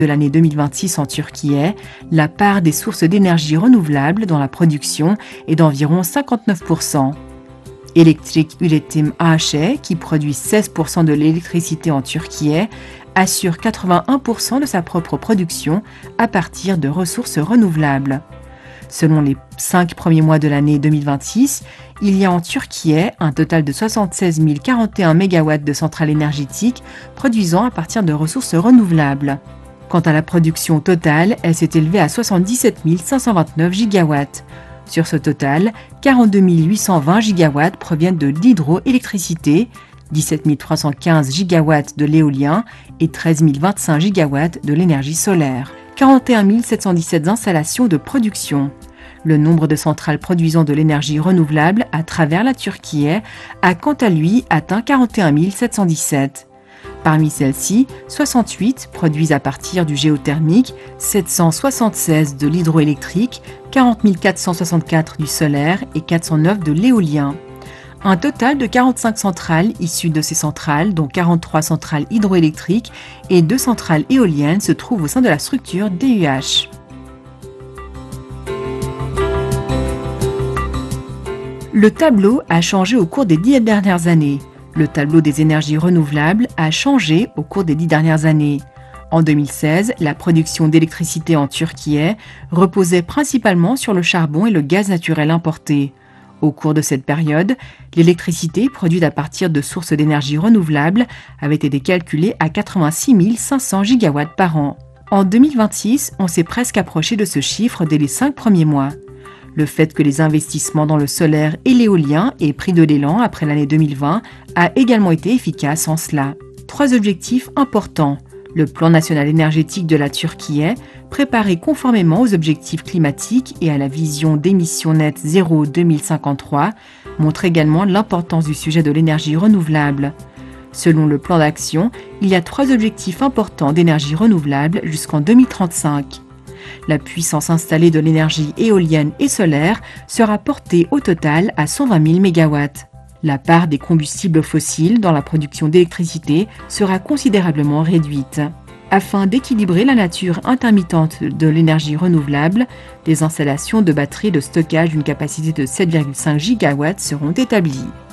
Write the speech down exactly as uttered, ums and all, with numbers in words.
de l'année deux mille vingt-six en Turquie, la part des sources d'énergie renouvelables dans la production est d'environ cinquante-neuf pour cent. Elektrik Üretim A Ş, qui produit seize pour cent de l'électricité en Turquie, assure quatre-vingt-un pour cent de sa propre production à partir de ressources renouvelables. Selon les cinq premiers mois de l'année deux mille vingt-six, il y a en Turquie un total de soixante-seize mille quarante et un mégawatts de centrales énergétiques produisant à partir de ressources renouvelables. Quant à la production totale, elle s'est élevée à soixante-dix-sept mille cinq cent vingt-neuf gigawatts. Sur ce total, quarante-deux mille huit cent vingt gigawatts proviennent de l'hydroélectricité, dix-sept mille trois cent quinze gigawatts de l'éolien et treize mille vingt-cinq gigawatts de l'énergie solaire. quarante et un mille sept cent dix-sept installations de production. Le nombre de centrales produisant de l'énergie renouvelable à travers la Turquie a quant à lui atteint quarante et un mille sept cent dix-sept. Parmi celles-ci, soixante-huit produisent à partir du géothermique, sept cent soixante-seize de l'hydroélectrique, quarante mille quatre cent soixante-quatre du solaire et quatre cent neuf de l'éolien. Un total de quarante-cinq centrales issues de ces centrales, dont quarante-trois centrales hydroélectriques et deux centrales éoliennes, se trouvent au sein de la structure D U H. Le tableau a changé au cours des dix dernières années. Le tableau des énergies renouvelables a changé au cours des dix dernières années. En deux mille seize, la production d'électricité en Turquie reposait principalement sur le charbon et le gaz naturel importé. Au cours de cette période, l'électricité produite à partir de sources d'énergie renouvelables avait été calculée à quatre-vingt-six mille cinq cents gigawatts par an. En deux mille vingt-six, on s'est presque approché de ce chiffre dès les cinq premiers mois. Le fait que les investissements dans le solaire et l'éolien aient pris de l'élan après l'année deux mille vingt a également été efficace en cela. Trois objectifs importants. Le plan national énergétique de la Turquie, préparé conformément aux objectifs climatiques et à la vision d'émissions nettes zéro deux mille cinquante-trois, montre également l'importance du sujet de l'énergie renouvelable. Selon le plan d'action, il y a trois objectifs importants d'énergie renouvelable jusqu'en deux mille trente-cinq. La puissance installée de l'énergie éolienne et solaire sera portée au total à cent vingt mille mégawatts. La part des combustibles fossiles dans la production d'électricité sera considérablement réduite. Afin d'équilibrer la nature intermittente de l'énergie renouvelable, des installations de batteries de stockage d'une capacité de sept virgule cinq gigawatts seront établies.